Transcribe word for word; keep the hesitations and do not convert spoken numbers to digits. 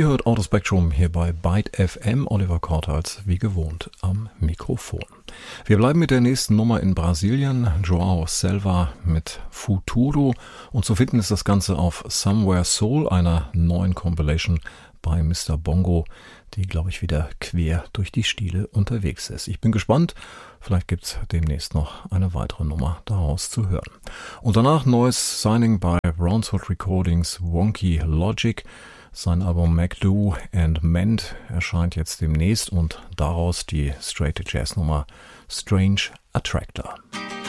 Ihr hört Auto Spectrum hier bei Byte F M. Oliver Kortals, wie gewohnt, am Mikrofon. Wir bleiben mit der nächsten Nummer in Brasilien. João Selva mit Futuro. Und zu finden ist das Ganze auf Somewhere Soul, einer neuen Compilation bei Mister Bongo, die, glaube ich, wieder quer durch die Stile unterwegs ist. Ich bin gespannt. Vielleicht gibt es demnächst noch eine weitere Nummer daraus zu hören. Und danach neues Signing bei Brownswood Recordings, Wonky Logic. Sein Album McDo and Mend erscheint jetzt demnächst und daraus die straight Jazz Nummer Strange Attractor.